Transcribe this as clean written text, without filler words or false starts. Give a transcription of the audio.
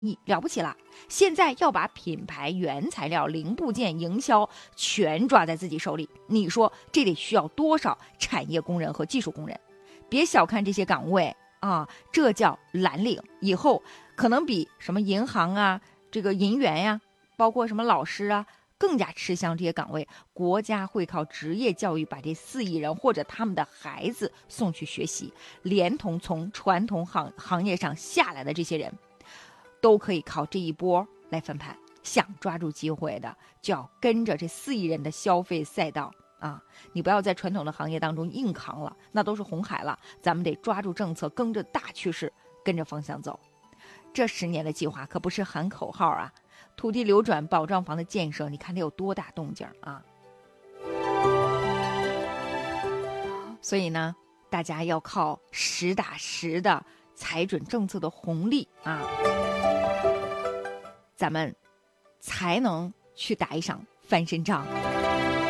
你了不起了！现在要把品牌、原材料、零部件、营销全抓在自己手里，你说这得需要多少产业工人和技术工人？别小看这些岗位啊，这叫蓝领，以后可能比什么银行啊、这个银员呀、包括什么老师啊，更加吃香这些岗位。国家会靠职业教育把这4亿人或者他们的孩子送去学习，连同从传统行业上下来的这些人。都可以靠这一波来翻盘，想抓住机会的就要跟着这4亿人的消费赛道啊！你不要在传统的行业当中硬扛了，那都是红海了。咱们得抓住政策，跟着大趋势，跟着方向走。这10年的计划可不是喊口号啊！土地流转、保障房的建设，你看它有多大动静啊！所以呢，大家要靠实打实的踩准政策的红利啊！咱们才能去打一场翻身仗。